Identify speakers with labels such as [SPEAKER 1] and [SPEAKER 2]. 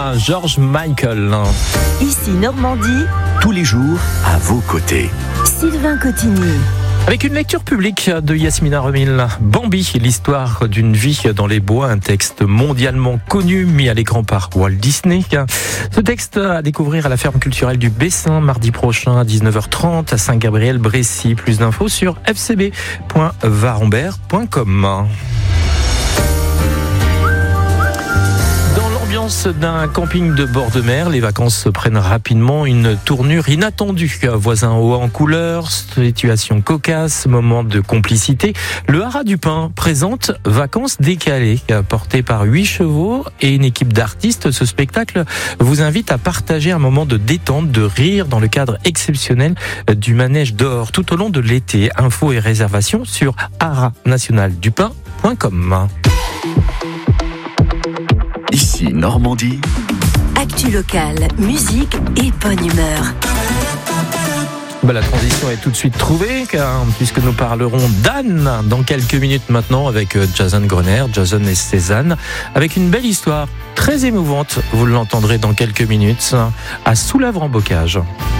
[SPEAKER 1] George Michael.
[SPEAKER 2] Ici Normandie,
[SPEAKER 3] tous les jours à vos côtés.
[SPEAKER 2] Sylvain Cotigny.
[SPEAKER 1] Avec une lecture publique de Yasmina Remil, Bambi, l'histoire d'une vie dans les bois, un texte mondialement connu mis à l'écran par Walt Disney. Ce texte à découvrir à la ferme culturelle du Bessin mardi prochain à 19h30 à Saint-Gabriel-Brécy. Plus d'infos sur fcb.varambert.com. D'un camping de bord de mer, les vacances prennent rapidement une tournure inattendue. Voisins hauts en couleur, situation cocasse, moment de complicité. Le Haras du Pin présente Vacances décalées. Porté par 8 chevaux et une équipe d'artistes, ce spectacle vous invite à partager un moment de détente, de rire dans le cadre exceptionnel du manège d'or tout au long de l'été. Infos et réservations sur harasnationaldupin.com.
[SPEAKER 3] Ici Normandie.
[SPEAKER 2] Actu locale, musique et bonne humeur.
[SPEAKER 1] La transition est tout de suite trouvée, puisque nous parlerons d'Anne dans quelques minutes maintenant avec Jason Grenier, Jason et Cézanne, avec une belle histoire très émouvante, vous l'entendrez dans quelques minutes, à Soulavre-en-Bocage.